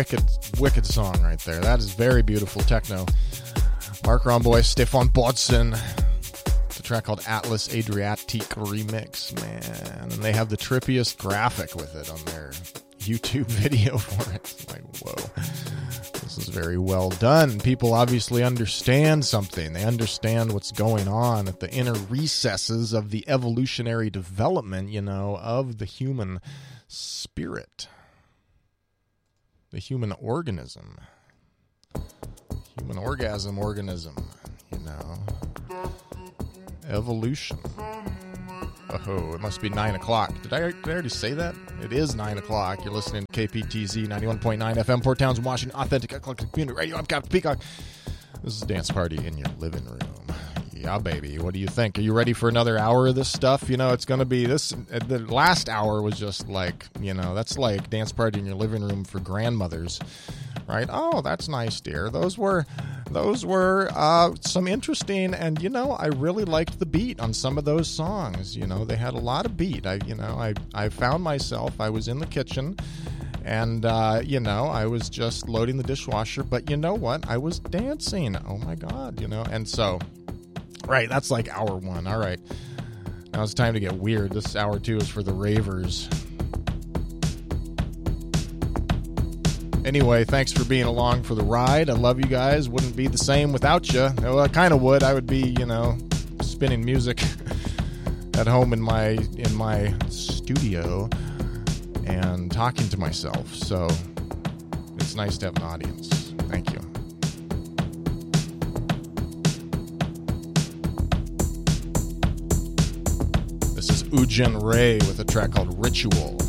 Wicked song right there. That is very beautiful techno. Mark Romboy, Stefan Bodson. It's a track called Atlas Adriatique Remix, man. And they have the trippiest graphic with it on their YouTube video for it. It's like, whoa. This is very well done. People obviously understand something. They understand what's going on at the inner recesses of the evolutionary development, of the human spirit. The human organism. Human orgasm organism, Evolution. Oh, it must be 9 o'clock. Did I already say that? It is 9 o'clock. You're listening to KPTZ 91.9 FM, Port Townsend, Washington, authentic eclectic community radio. I'm Captain Peacock. This is a dance party in your living room. Yeah, baby. What do you think? Are you ready for another hour of this stuff? It's going to be this. The last hour was just like, that's like dance party in your living room for grandmothers, right? Oh, that's nice, dear. Those were some interesting, and I really liked the beat on some of those songs. They had a lot of beat. I found myself. I was in the kitchen. And, I was just loading the dishwasher, but you know what? I was dancing. Oh my God, and so, right, that's like hour one. All right. Now it's time to get weird. This hour two is for the ravers. Anyway, thanks for being along for the ride. I love you guys. Wouldn't be the same without you. Well, I kind of would. I would be, spinning music at home in my studio and talking to myself. So it's nice to have an audience. Thank you. This is Ujin Ray with a track called Ritual.